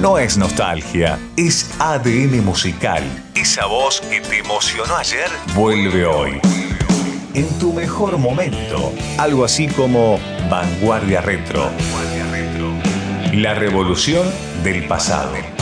No es nostalgia, es ADN musical. Esa voz que te emocionó ayer vuelve hoy. En tu mejor momento. Algo así como Vanguardia Retro. La revolución del pasado.